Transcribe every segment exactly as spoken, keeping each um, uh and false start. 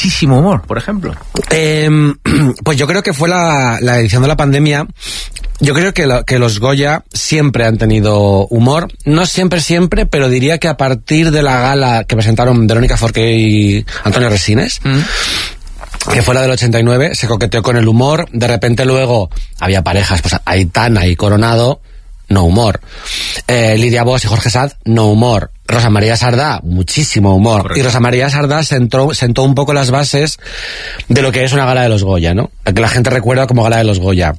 muchísimo humor, por ejemplo? Eh, pues yo creo que fue la, la edición de la pandemia. Yo creo que, lo, que los Goya siempre han tenido humor. No siempre, siempre, pero diría que a partir de la gala que presentaron Verónica Forqué y Antonio Resines, mm. que fue la del ochenta y nueve, se coqueteó con el humor. De repente luego había parejas, pues Aitana y Coronado, no humor. Eh, Lidia Bosch y Jorge Sad, no humor. Rosa María Sardá, muchísimo humor. Correcto. Y Rosa María Sardá sentó, sentó un poco las bases de lo que es una gala de los Goya, ¿no? Que la gente recuerda como gala de los Goya.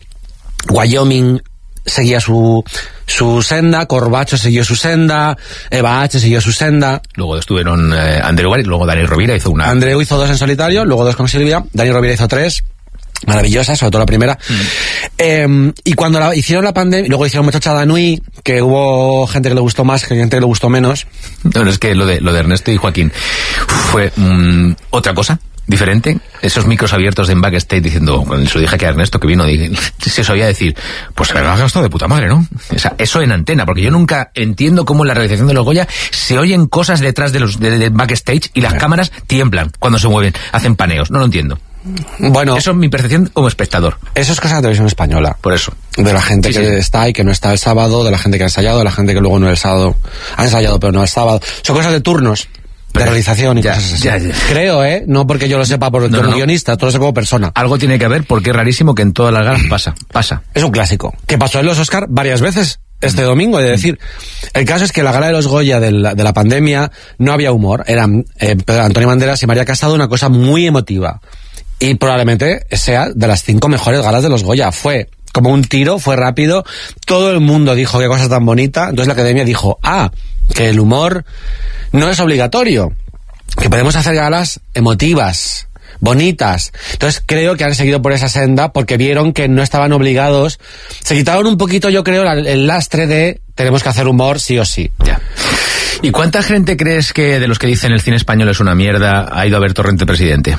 Wyoming seguía su su senda, Corbacho siguió su senda, Eva H siguió su senda. Luego estuvieron eh, Andreu Garit, luego Dani Rovira hizo una. Andreu hizo dos en solitario, luego dos con Silvia, Dani Rovira hizo tres. Maravillosa, sobre todo la primera. Mm. Eh, y cuando la, hicieron la pandemia, luego hicieron Muchacha Danui, que hubo gente que le gustó más, gente que le gustó menos. No, es que lo de, lo de Ernesto y Joaquín fue mmm, otra cosa. Diferente, esos micros abiertos en backstage diciendo, cuando se lo dije que a Ernesto que vino, dije, se os oía decir, pues se lo ha gastado de puta madre, ¿no? O sea, eso en antena, porque yo nunca entiendo cómo en la realización de los Goya se oyen cosas detrás de los de, de backstage y las sí. cámaras tiemblan cuando se mueven, hacen paneos, no lo entiendo. Bueno, eso es mi percepción como espectador. Eso es cosa de televisión española. Por eso. De la gente sí, que sí. está y que no está el sábado, de la gente que ha ensayado, de la gente que luego no el sábado ha ensayado pero no el sábado. Son cosas de turnos. De realización y ya, cosas así. Ya, ya. Creo, ¿eh? No porque yo lo sepa por no, no, no. guionista, todo lo sé como persona. Algo tiene que haber porque es rarísimo que en todas las galas pasa. Pasa. Es un clásico. Que pasó en los Oscar varias veces este mm. domingo. Es decir, el caso es que en la gala de los Goya de la, de la pandemia no había humor. Eran eh, Antonio Banderas y María Casado, una cosa muy emotiva. Y probablemente sea de las cinco mejores galas de los Goya. Fue como un tiro, fue rápido. Todo el mundo dijo qué cosa tan bonita. Entonces la Academia dijo, ah, que el humor no es obligatorio. Que podemos hacer galas emotivas, bonitas. Entonces creo que han seguido por esa senda porque vieron que no estaban obligados. Se quitaron un poquito, yo creo, el lastre de tenemos que hacer humor sí o sí. Ya. ¿Y cuánta gente crees que de los que dicen el cine español es una mierda ha ido a ver Torrente Presidente?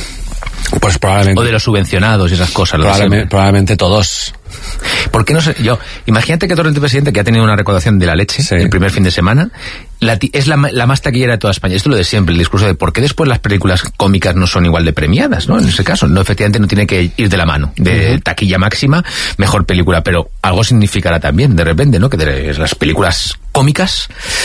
Pues probablemente. O de los subvencionados y esas cosas. Probablemente, probablemente todos. ¿Por qué no sé? Yo, imagínate que Torrente Presidente, que ha tenido una recaudación de la leche sí. el primer fin de semana, la, es la, la más taquillera de toda España. Esto es lo de siempre, el discurso de por qué después las películas cómicas no son igual de premiadas, ¿no? En ese caso, no, efectivamente no tiene que ir de la mano. De uh-huh. taquilla máxima, mejor película, pero algo significará también, de repente, ¿no? Que de, las películas cómicas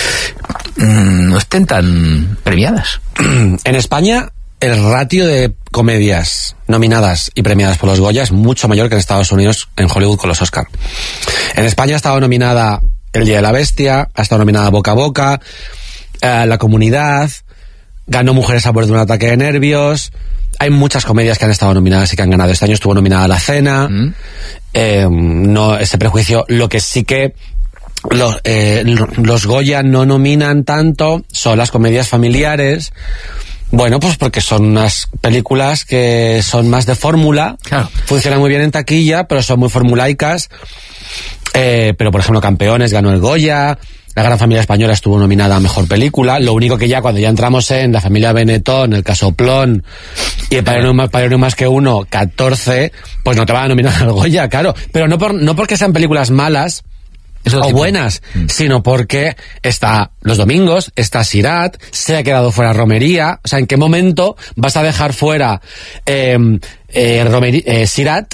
mmm, no estén tan premiadas. En España, el ratio de comedias nominadas y premiadas por los Goya es mucho mayor que en Estados Unidos, en Hollywood con los Oscar. En España ha estado nominada El Día de la Bestia, ha estado nominada Boca a Boca, eh, La Comunidad, ganó Mujeres a borde de un ataque de nervios. Hay muchas comedias que han estado nominadas y que han ganado. Este año estuvo nominada La Cena. Mm. Eh, no, ese prejuicio, lo que sí que los, eh, los Goya no nominan tanto son las comedias familiares. Bueno, pues porque son unas películas que son más de fórmula, claro. funcionan muy bien en taquilla, pero son muy formulaicas. Eh, pero, por ejemplo, Campeones ganó el Goya, La Gran Familia Española estuvo nominada a Mejor Película. Lo único que ya cuando ya entramos en La Familia Benetton, El Casoplón y El Padre no, Padre no más que uno, catorce, pues no te van a nominar al Goya, claro. Pero no, por, no porque sean películas malas, Eso o tipo. buenas, mm. sino porque está Los Domingos, está Sirat, se ha quedado fuera Romería. O sea, ¿en qué momento vas a dejar fuera eh, eh, Romería, eh, Sirat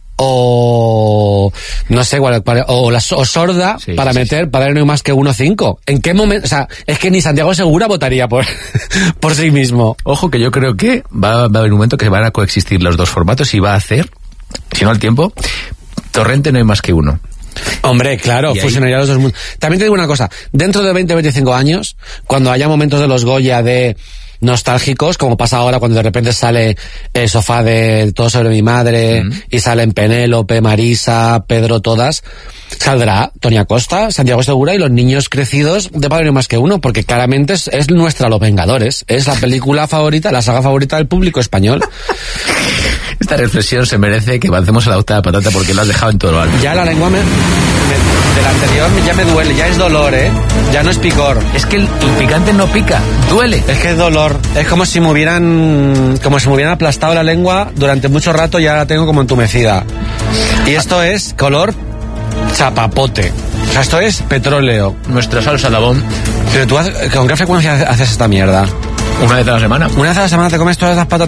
o no sé cuál, o, la, o Sorda sí, para sí, meter sí. Padre no más que uno cinco? ¿En qué momento? O sea, es que ni Santiago Segura votaría por por sí mismo. Ojo que yo creo que va, va a haber un momento que van a coexistir los dos formatos y va a hacer, si no al tiempo, Torrente no hay más que uno. Hombre, claro, fusionaría los dos mundos. También te digo una cosa, dentro de veinte a veinticinco años, cuando haya momentos de los Goya de nostálgicos, como pasa ahora cuando de repente sale el Sofá de Todo sobre mi madre, mm. y salen Penélope, Marisa, Pedro, todas, saldrá Tony Acosta, Santiago Segura y los niños crecidos de Padre no más que uno, porque claramente es, es nuestra Los Vengadores, es la película favorita, la saga favorita del público español. Esta reflexión se merece que avancemos a la octava patata porque lo has dejado en todo lo alto. Ya la lengua me, me, del anterior ya me duele, ya es dolor, ¿eh? Ya no es picor. Es que el, el picante no pica, duele. Es que es dolor. Es como si me hubieran como si me hubieran aplastado la lengua durante mucho rato y ya la tengo como entumecida. Y esto es color chapapote. O sea, esto es petróleo. Nuestra salsa Dabón. Pero tú, ¿con qué frecuencia haces esta mierda? Una vez a la semana. Una vez a la semana te comes todas las patatas.